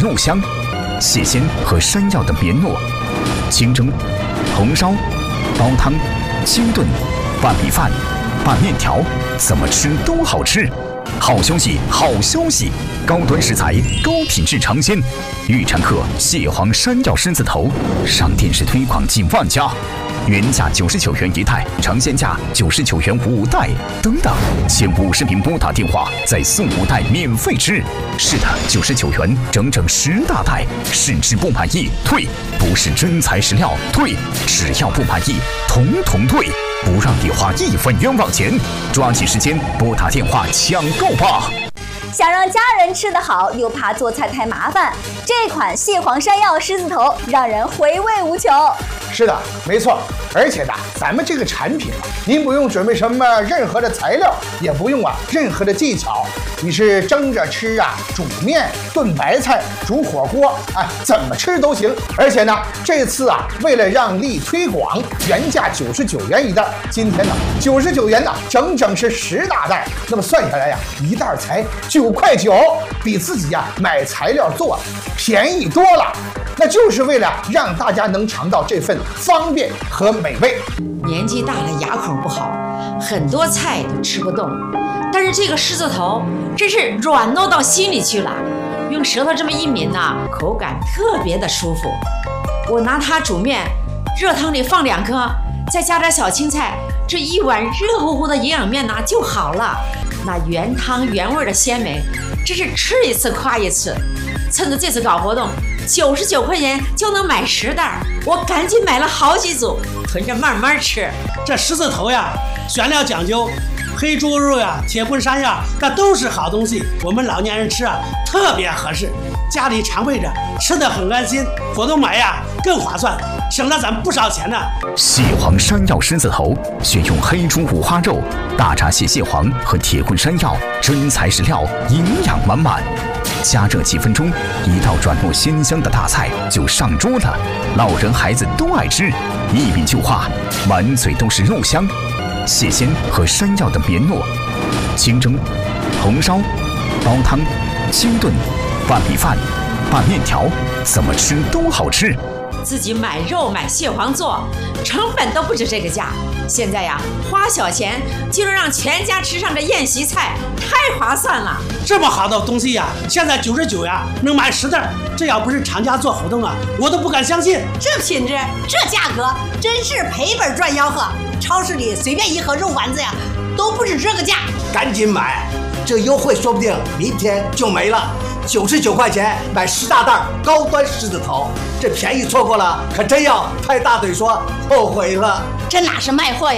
肉香，蟹鲜和山药等别诺，清蒸、红烧、煲汤、清炖、拌米饭、拌面条，怎么吃都好吃。好消息，好消息！高端食材，高品质尝鲜。预产客蟹黄山药狮子头，上电视推广近万家。原价99元一袋，尝鲜价99元5袋，等等，前50名拨打电话再送5袋免费吃。是的，99元整整10大袋，试吃不满意退，不是真材实料退，只要不满意统统退，不让你花1分冤枉钱。抓紧时间拨打电话抢购吧！ 想让家人吃得好，又怕做菜太麻烦，这款蟹黄山药狮子头让人回味无穷。 是的，没错。而且呢，咱们这个产品您不用准备什么任何的材料，也不用任何的技巧，你是蒸着吃煮面、炖白菜、煮火锅，怎么吃都行。而且呢，这次为了让利推广，原价99元一袋，今天呢99元呢，整整是10大袋。那么算下来一袋才9块9，比自己买材料做便宜多了。那就是为了让大家能尝到这份方便和美味。 年纪大了，牙口不好，很多菜都吃不动。但是这个狮子头真是软糯到心里去了，用舌头这么一抿口感特别的舒服。我拿它煮面，热汤里放2颗，再加点小青菜，这一碗热乎乎的营养面就好了。那原汤原味的鲜美，真是吃一次夸一次。趁着这次搞活动，99块钱就能买10袋，我赶紧买了好几组，囤着慢慢吃。 这狮子头选料讲究，黑猪肉铁棍山药，那都是好东西，我们老年人吃特别合适，家里常备着，吃得很安心。活动买更划算，省了咱不少钱呢。 蟹黄山药狮子头选用黑猪五花肉、大闸蟹蟹黄和铁棍山药，真材实料，营养满满。加热几分钟，一道软糯鲜香的大菜就上桌了，老人孩子都爱吃，一抿就化，满嘴都是肉香。蟹鲜和山药等别诺，清蒸、红烧、煲汤、清炖、拌米饭、拌面条，怎么吃都好吃。 自己买肉买蟹黄做，成本都不止这个价。现在花小钱就能让全家吃上这宴席菜，太划算了。 这么好的东西现在99能买10袋，这要不是厂家做活动我都不敢相信。 这品质，这价格，真是赔本赚吆喝。超市里随便一盒肉丸子都不止这个价。 赶紧买，这优惠说不定明天就没了。99块钱买10大袋高端狮子头，这便宜错过了，可真要拍大腿说后悔了。 这哪是卖货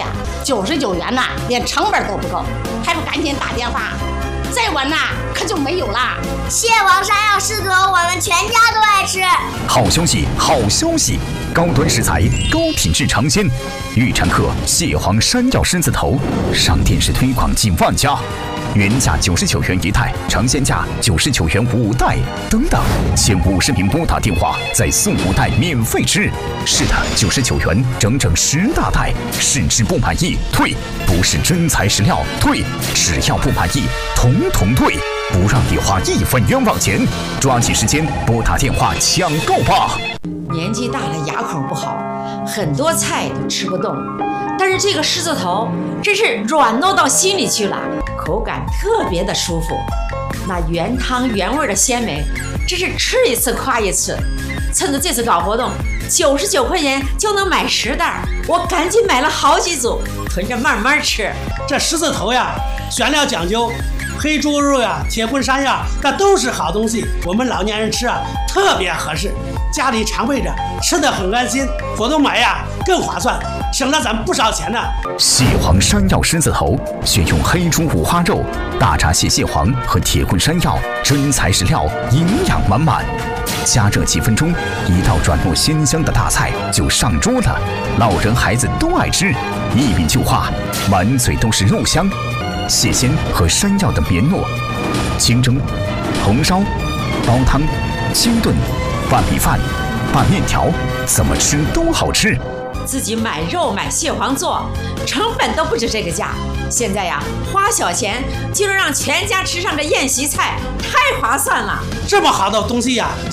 99元连成本都不够，还不赶紧打电话，再晚可就没有了。 蟹黄山药狮子头，我们全家都爱吃。 好消息，好消息！高端食材，高品质尝鲜。预产客蟹黄山药狮子头，上电视推广近万家。原价99元一袋，尝鲜价99元5袋，等等，前50名拨打电话再送5袋免费吃。是的，99元整整10大袋，试吃不满意退，不是真材实料退，只要不满意统统退，不让你花1分冤枉钱。抓紧时间拨打电话抢购吧！ 年纪大了，牙口不好，很多菜都吃不动。但是这个狮子头真是软糯到心里去了，口感特别的舒服。那原汤原味的鲜美，真是吃一次夸一次。趁着这次搞活动，99块钱就能买10袋，我赶紧买了好几组，囤着慢慢吃。 这狮子头选料讲究，黑猪肉铁棍山药，那都是好东西，我们老年人吃特别合适，家里常备着，吃得很安心。活动买更划算，省了咱不少钱呢。 蟹黄山药狮子头选用黑猪五花肉、大闸蟹蟹黄和铁棍山药，真材实料，营养满满。加热几分钟，一道软糯鲜香的大菜就上桌了，老人孩子都爱吃，一抿就化，满嘴都是肉香。蟹鲜和山药等别诺，清蒸、红烧、煲汤、清炖、拌米饭、拌面条，怎么吃都好吃。 自己买肉买蟹黄做，成本都不止这个价。现在花小钱就能让全家吃上这宴席菜，太划算了。 这么好的东西